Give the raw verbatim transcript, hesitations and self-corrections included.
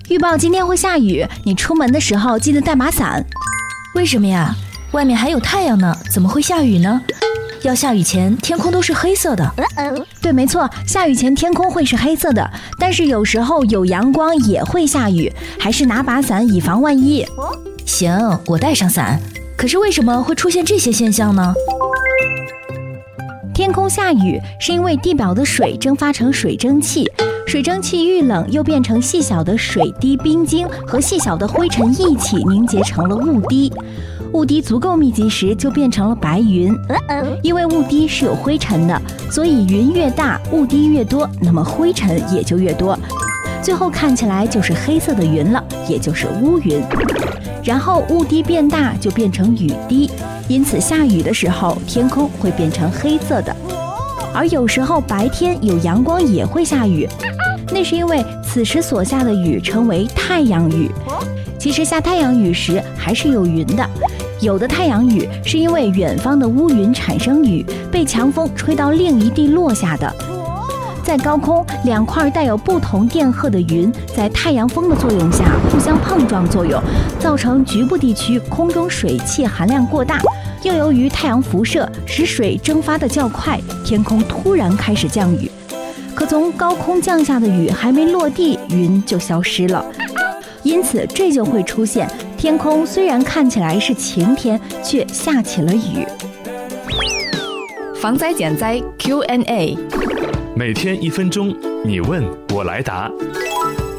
预报今天会下雨，你出门的时候记得带把伞。 为什么呀？外面还有太阳呢，怎么会下雨呢？要下雨前天空都是黑色的。 对，没错，下雨前天空会是黑色的，但是有时候有阳光也会下雨，还是拿把伞以防万一。 行，我带上伞。可是为什么会出现这些现象呢？ 天空下雨是因为地表的水蒸发成水蒸气，水蒸气遇冷又变成细小的水滴冰晶和细小的灰尘一起凝结成了雾滴。雾滴足够密集时就变成了白云，因为雾滴是有灰尘的，所以云越大雾滴越多，那么灰尘也就越多，最后看起来就是黑色的云了，也就是乌云。然后雾滴变大就变成雨滴，因此下雨的时候天空会变成黑色的。而有时候白天有阳光也会下雨，那是因为此时所下的雨称为太阳雨。其实下太阳雨时还是有云的，有的太阳雨是因为远方的乌云产生雨，被强风吹到另一地落下的。在高空，两块带有不同电荷的云在太阳风的作用下互相碰撞作用，造成局部地区空中水汽含量过大，又由于太阳辐射使水蒸发得较快，天空突然开始降雨。可从高空降下的雨还没落地，云就消失了，因此这就会出现天空虽然看起来是晴天，却下起了雨。 防灾减灾 Q and A， 每天一分钟，你问我来答。